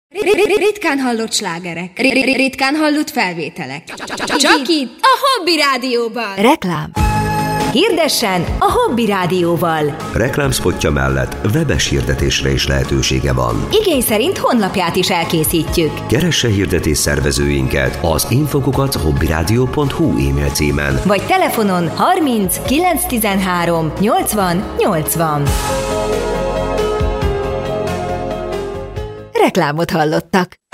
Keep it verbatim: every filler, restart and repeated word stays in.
Ritkán hallott slágerek, ritkán hallott felvételek. Csak itt, a Hobby Rádióban. Reklám. Hirdessen a Hobby Rádióval. Reklámszpotja mellett webes hirdetésre is lehetősége van. Igény szerint honlapját is elkészítjük. Keresse hirdetés szervezőinket az infokukat hobbyradio pont hu e-mail címen. Vagy telefonon harminc kilencszáztizenhárom nyolcvan nyolcvan. Reklámot hallottak.